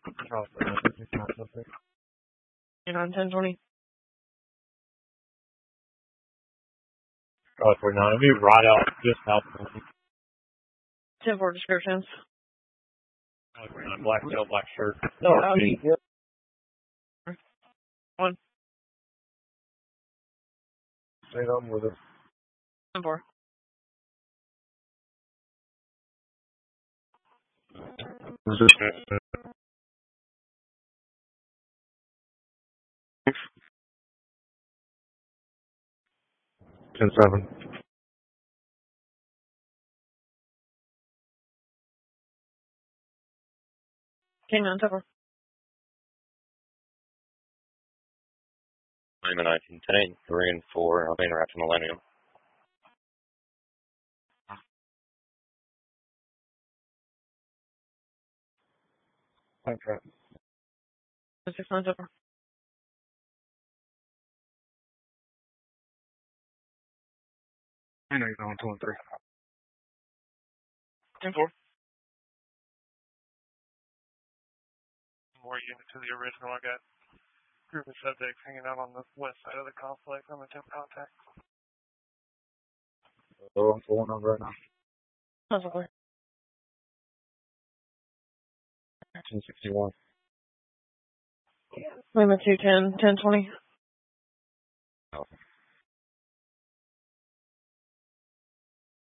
You know, 1020. Oh, 49. We right out just south of 10-4 descriptions. black tail, black shirt. No, yep. 1. Stay on with it. 10-4. Ten seven. King on 10-4. I'm a 1910, 3 and 4. I'll be interacting Millennium. Thanks, right. 6 on 10-4. I know you're going 2 and 3. 10-4. More unit to the original. I got a group of subjects hanging out on the west side of the complex on the temp contact. So I'm pulling up right now. Possibly. 1061. Lima 210, 1020.